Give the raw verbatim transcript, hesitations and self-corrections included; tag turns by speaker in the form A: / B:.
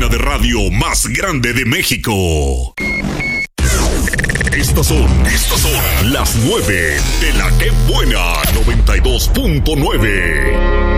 A: de radio más grande de México. Estas son, estas son las nueve de la Que Buena noventa y dos punto nueve.